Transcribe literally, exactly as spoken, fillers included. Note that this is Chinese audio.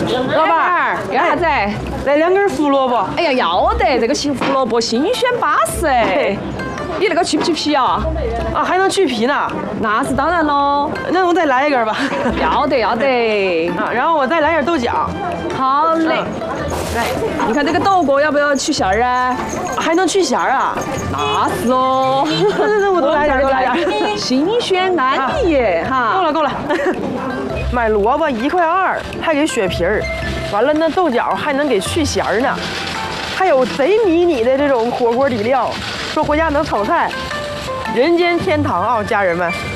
老板儿， 要啥子？ 来两根胡萝卜。 哎呀，要得，这个新胡萝卜新鲜巴适哎。你那个去不去皮啊？ 啊，还能去皮呢？ 那是当然喽。 那我再来一根吧。 要得要得。 啊，然后我再来点豆角。 好嘞。来，你看这个豆角要不要去馅儿啊？ 还能去馅儿啊？ 那是哦。 那那我多来点，多来点。 新鲜安逸哈。 够了够了。买萝卜一块二，还给削皮儿，完了那豆角还能给去馅儿呢，还有贼迷你的这种火锅底料，说回家能炒菜，人间天堂啊，家人们。